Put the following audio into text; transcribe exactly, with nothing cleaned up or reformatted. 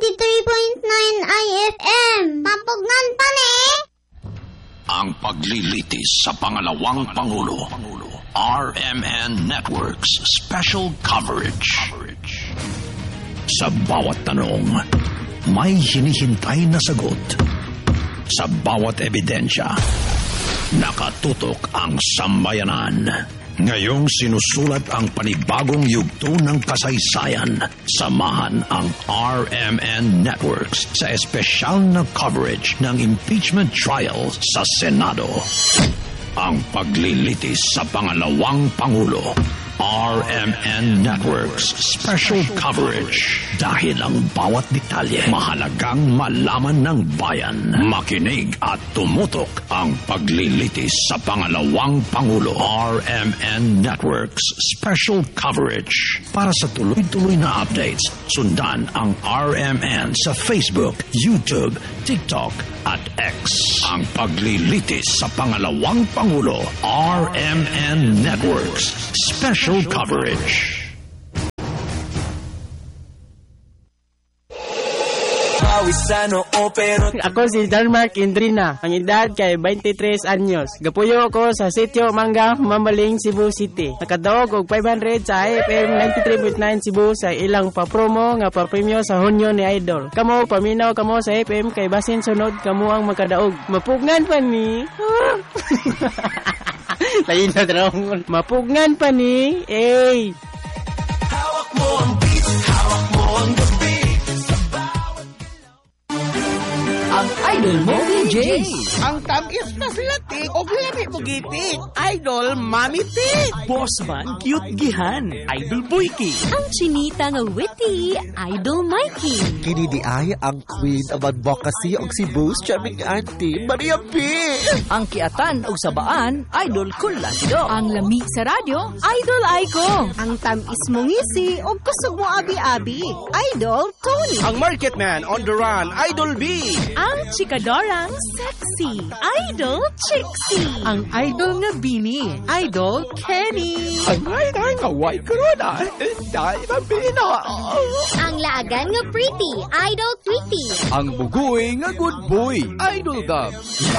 ninety-three point nine I F M. Mapugnan pa ni! Ang paglilitis sa pangalawang Pangulo. R M N Network's special coverage. Sa bawat tanong, may hinihintay na sagot. Sa bawat ebidensya, nakatutok ang sambayanan. Ngayong sinusulat ang panibagong yugto ng kasaysayan, samahan ang R M N Networks sa espesyal na coverage ng impeachment trial sa Senado. Ang paglilitis sa pangalawang Pangulo. R M N Networks special coverage. Dahil ang bawat detalye mahalagang malaman ng bayan. Makinig at tumutok ang paglilitis sa pangalawang Pangulo. R M N Networks special coverage. Para sa tuloy-tuloy na updates, sundan ang R M N sa Facebook, YouTube, TikTok at X. Ang paglilitis sa pangalawang Pangulo. R M N Networks special coverage. Ako si Darmark Indrina. Ang edad kay twenty-tres anyos. Gapuyo ako sa Sitio Mangga, Mamaling, Cebu City. Nakadaog og five hundred sa I F M ninety-three point nine Cebu sa ilang pa-promo nga pa-premyo sa Hunyo ni Idol. Kamo paminaw kamo sa F M kay basin sunod kamo ang makadaog. Mapugnan pa ni. Lain na drone. Mapugnan pa ni. Eh. Hawak mo ang beat, hawak mo ang beat. Ang idol mo, D J. Ang tamis na silatik o lami mo gitik. Idol, Mami Tik. Boss man, cute gihan. Idol Boyki. Ang chinita nga witty. Idol Mikey. Kini di ay ang queen of advocacy og Cebu's charming auntie, Maria P. Ang kiatan og sabaan, Idol Kulasido. Ang lami sa radyo, Idol Aiko. Ang tamis mo ngisi o kusog mo abi-abi, Idol Tony. Ang market man on the run, Idol B. Ang chikadorang sexy, Idol Trixie. Ang idol nga Bini, Idol Kenny. Ang ay nga white corona, dahil mabino. Ang laagan nga pretty, Idol Tweety. Ang bugoy nga good boy, Idol Dub.